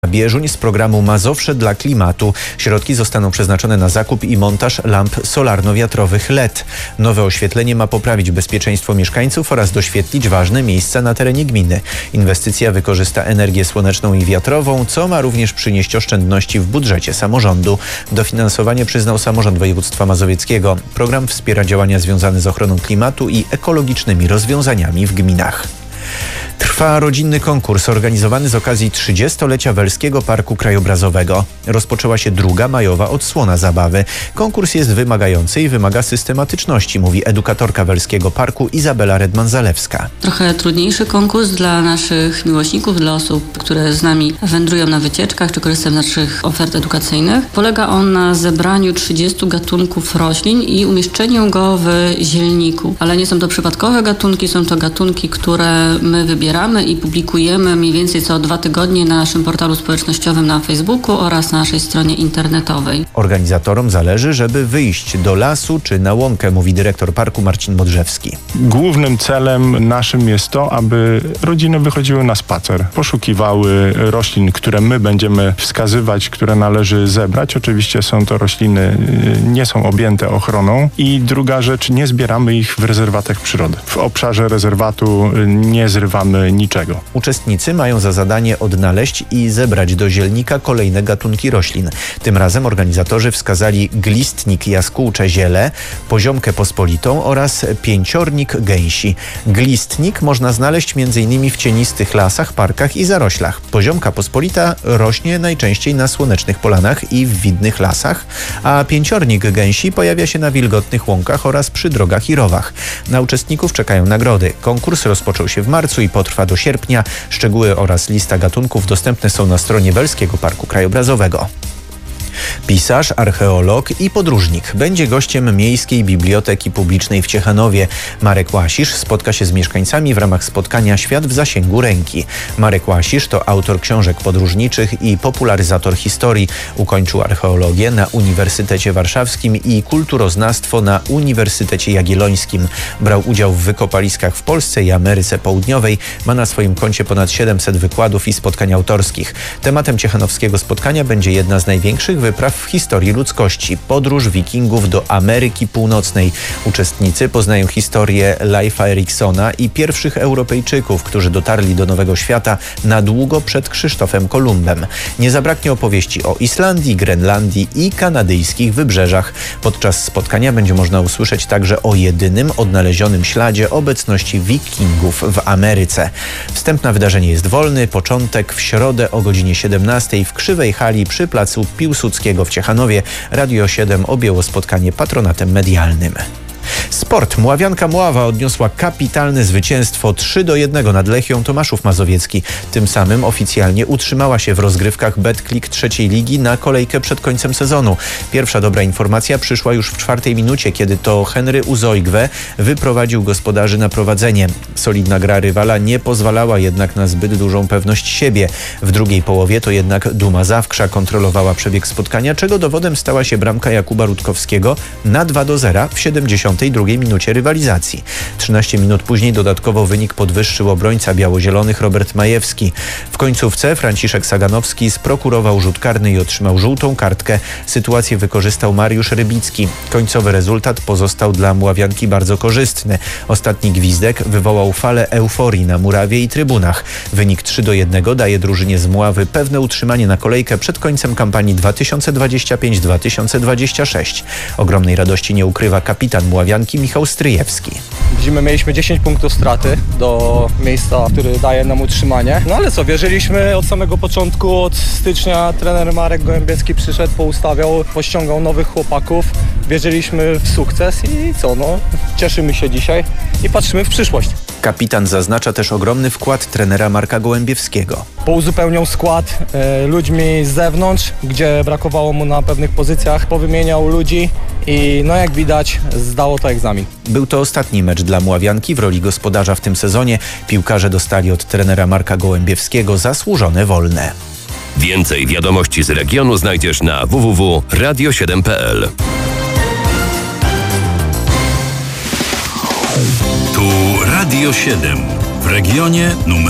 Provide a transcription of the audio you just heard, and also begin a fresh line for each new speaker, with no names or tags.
Bieżuń z programu Mazowsze dla klimatu. Środki zostaną przeznaczone na zakup i montaż lamp solarno-wiatrowych LED. Nowe oświetlenie ma poprawić bezpieczeństwo mieszkańców oraz doświetlić ważne miejsca na terenie gminy. Inwestycja wykorzysta energię słoneczną i wiatrową, co ma również przynieść oszczędności w budżecie samorządu. Dofinansowanie przyznał samorząd województwa mazowieckiego. Program wspiera działania związane z ochroną klimatu i ekologicznymi rozwiązaniami w gminach. Trwa rodzinny konkurs organizowany z okazji 30-lecia Welskiego Parku Krajobrazowego. Rozpoczęła się druga majowa odsłona zabawy. Konkurs jest wymagający i wymaga systematyczności, mówi edukatorka Welskiego Parku Izabela Redman-Zalewska.
Trochę trudniejszy konkurs dla naszych miłośników, dla osób, które z nami wędrują na wycieczkach czy korzystają z naszych ofert edukacyjnych. Polega on na zebraniu 30 gatunków roślin i umieszczeniu go w zielniku. Ale nie są to przypadkowe gatunki, są to gatunki, które my wybieramy i publikujemy mniej więcej co 2 tygodnie na naszym portalu społecznościowym na Facebooku oraz na naszej stronie internetowej.
Organizatorom zależy, żeby wyjść do lasu czy na łąkę, mówi dyrektor parku Marcin Modrzewski.
Głównym celem naszym jest to, aby rodziny wychodziły na spacer, poszukiwały roślin, które my będziemy wskazywać, które należy zebrać. Oczywiście są to rośliny, nie są objęte ochroną. I druga rzecz, nie zbieramy ich w rezerwatach przyrody. W obszarze rezerwatu nie zrywamy niczego.
Uczestnicy mają za zadanie odnaleźć i zebrać do zielnika kolejne gatunki roślin. Tym razem organizatorzy wskazali glistnik jaskółcze ziele, poziomkę pospolitą oraz pięciornik gęsi. Glistnik można znaleźć m.in. w cienistych lasach, parkach i zaroślach. Poziomka pospolita rośnie najczęściej na słonecznych polanach i w widnych lasach, a pięciornik gęsi pojawia się na wilgotnych łąkach oraz przy drogach i rowach. Na uczestników czekają nagrody. Konkurs rozpoczął się w marcu i potrwa do sierpnia. Szczegóły oraz lista gatunków dostępne są na stronie Welskiego Parku Krajobrazowego. Pisarz, archeolog i podróżnik będzie gościem Miejskiej Biblioteki Publicznej w Ciechanowie. Marek Łasisz spotka się z mieszkańcami w ramach spotkania Świat w zasięgu ręki. Marek Łasisz to autor książek podróżniczych i popularyzator historii. Ukończył archeologię na Uniwersytecie Warszawskim i kulturoznawstwo na Uniwersytecie Jagiellońskim. Brał udział w wykopaliskach w Polsce i Ameryce Południowej. Ma na swoim koncie ponad 700 wykładów i spotkań autorskich. Tematem ciechanowskiego spotkania będzie jedna z największych wypraw w historii ludzkości. Podróż wikingów do Ameryki Północnej. Uczestnicy poznają historię Leif'a Eriksona i pierwszych Europejczyków, którzy dotarli do Nowego Świata na długo przed Krzysztofem Kolumbem. Nie zabraknie opowieści o Islandii, Grenlandii i kanadyjskich wybrzeżach. Podczas spotkania będzie można usłyszeć także o jedynym odnalezionym śladzie obecności wikingów w Ameryce. Wstęp na wydarzenie jest wolny. Początek w środę o godzinie 17 w Krzywej Hali przy placu Piłsudskiego w Ciechanowie. Radio 7 objęło spotkanie patronatem medialnym. Sport. Mławianka Mława odniosła kapitalne zwycięstwo 3-1 nad Lechią Tomaszów Mazowiecki. Tym samym oficjalnie utrzymała się w rozgrywkach Betclic trzeciej ligi na kolejkę przed końcem sezonu. Pierwsza dobra informacja przyszła już w 4 minucie, kiedy to Henry Uzoigwe wyprowadził gospodarzy na prowadzenie. Solidna gra rywala nie pozwalała jednak na zbyt dużą pewność siebie. W drugiej połowie to jednak Duma Zawkrza kontrolowała przebieg spotkania, czego dowodem stała się bramka Jakuba Rutkowskiego na 2-0 w 72 minucie rywalizacji. 13 minut później dodatkowo wynik podwyższył obrońca biało-zielonych Robert Majewski. W końcówce Franciszek Saganowski sprokurował rzut karny i otrzymał żółtą kartkę. Sytuację wykorzystał Mariusz Rybicki. Końcowy rezultat pozostał dla Mławianki bardzo korzystny. Ostatni gwizdek wywołał falę euforii na murawie i trybunach. Wynik 3-1 daje drużynie z Mławy pewne utrzymanie na kolejkę przed końcem kampanii 2025-2026. Ogromnej radości nie ukrywa kapitan Mławianki Michał Stryjewski.
Widzimy, mieliśmy 10 punktów straty do miejsca, który daje nam utrzymanie. No ale co, wierzyliśmy od samego początku, od stycznia trener Marek Gołębieski przyszedł, poustawiał, pościągał nowych chłopaków. Wierzyliśmy w sukces i co, no cieszymy się dzisiaj i patrzymy w przyszłość.
Kapitan zaznacza też ogromny wkład trenera Marka Gołębiewskiego.
Pouzupełniał skład ludźmi z zewnątrz, gdzie brakowało mu na pewnych pozycjach. Powymieniał ludzi i no jak widać zdało to egzamin.
Był to ostatni mecz dla Mławianki w roli gospodarza w tym sezonie. Piłkarze dostali od trenera Marka Gołębiewskiego zasłużone wolne.
Więcej wiadomości z regionu znajdziesz na www.radio7.pl. Tu Radio 7 w regionie numer